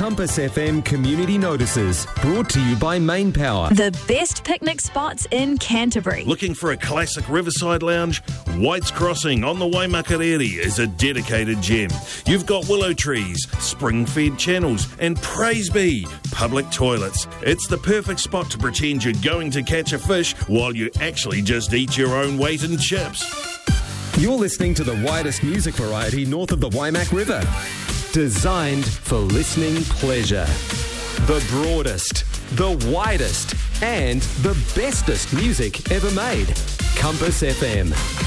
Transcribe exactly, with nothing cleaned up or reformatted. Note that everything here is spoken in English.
Compass F M Community Notices, brought to you by Main Power. The best picnic spots in Canterbury. Looking for a classic riverside lounge? White's Crossing on the Waimakariri is a dedicated gem. You've got willow trees, spring-fed channels, and praise be, public toilets. It's the perfect spot to pretend you're going to catch a fish while you actually just eat your own weight in chips. You're listening to the widest music variety north of the Waimak River. Designed for listening pleasure. The broadest, the widest, and the bestest music ever made. Compass F M.